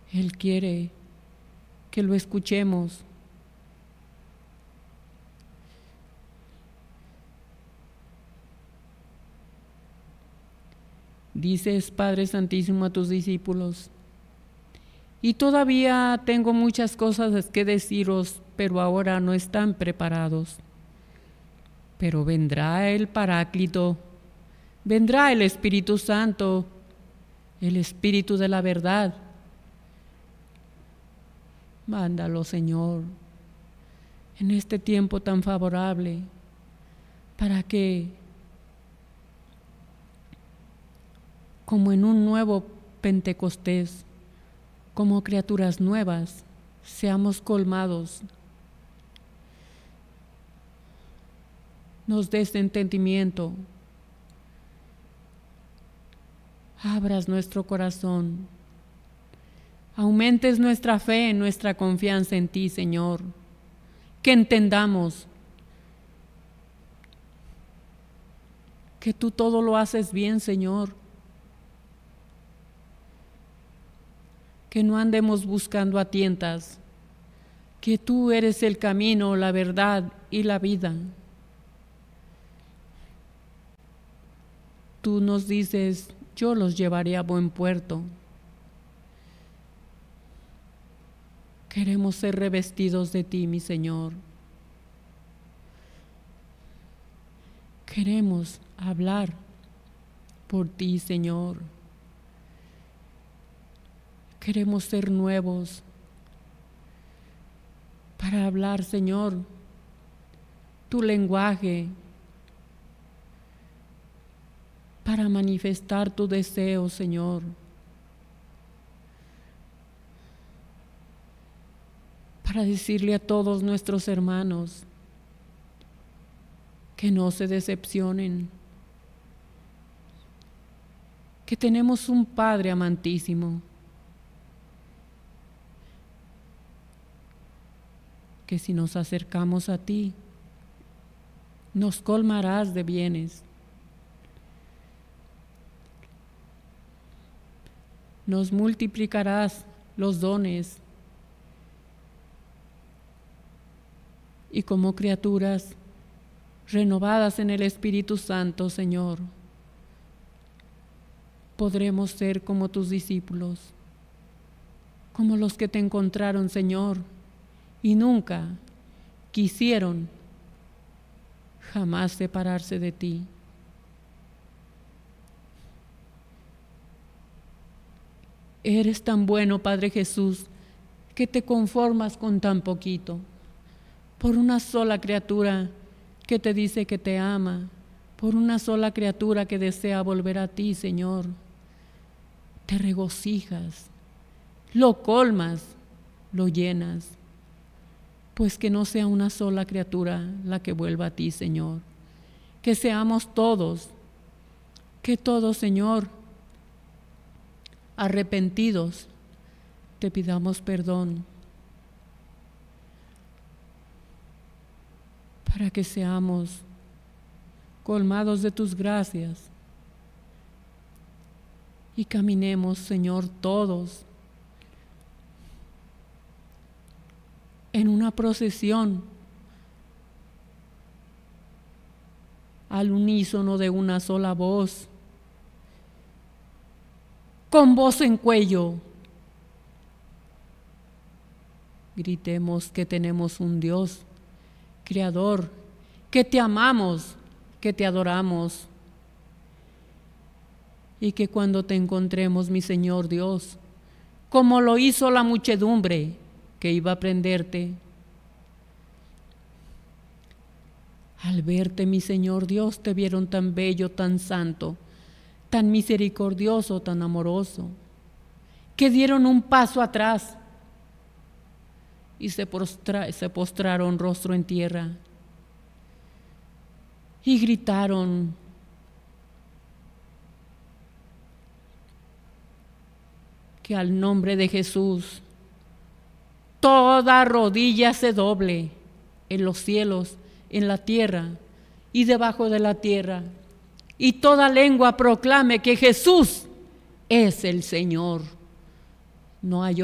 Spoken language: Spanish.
Él quiere que lo escuchemos. Dices, Padre Santísimo, a tus discípulos: y todavía tengo muchas cosas que deciros, pero ahora no están preparados. Pero vendrá el Paráclito, vendrá el Espíritu Santo, el Espíritu de la verdad. Mándalo, Señor, en este tiempo tan favorable, para que, como en un nuevo Pentecostés, como criaturas nuevas, seamos colmados. Nos des entendimiento. Abras nuestro corazón. Aumentes nuestra fe, nuestra confianza en ti, Señor. Que entendamos que tú todo lo haces bien, Señor. Que no andemos buscando a tientas, que tú eres el camino, la verdad y la vida. Tú nos dices: yo los llevaré a buen puerto. Queremos ser revestidos de ti, mi Señor. Queremos hablar por ti, Señor. Queremos ser nuevos para hablar, Señor, tu lenguaje, para manifestar tu deseo, Señor. Para decirle a todos nuestros hermanos que no se decepcionen, que tenemos un Padre amantísimo, que si nos acercamos a ti, nos colmarás de bienes, nos multiplicarás los dones, y como criaturas renovadas en el Espíritu Santo, Señor, podremos ser como tus discípulos, como los que te encontraron, Señor, y nunca quisieron jamás separarse de ti. Eres tan bueno, Padre Jesús, que te conformas con tan poquito, por una sola criatura que te dice que te ama, por una sola criatura que desea volver a ti, Señor. Te regocijas, lo colmas, lo llenas, pues que no sea una sola criatura la que vuelva a ti, Señor. Que seamos todos, que todos, Señor, arrepentidos, te pidamos perdón, para que seamos colmados de tus gracias y caminemos, Señor, todos en una procesión al unísono de una sola voz, con voz en cuello. Gritemos que tenemos un Dios Creador, que te amamos, que te adoramos, y que cuando te encontremos, mi Señor Dios, como lo hizo la muchedumbre que iba a prenderte, al verte, mi Señor Dios, te vieron tan bello, tan santo, tan misericordioso, tan amoroso, que dieron un paso atrás y se postraron rostro en tierra y gritaron: que al nombre de Jesús toda rodilla se doble, en los cielos, en la tierra y debajo de la tierra, y toda lengua proclame que Jesús es el Señor. No hay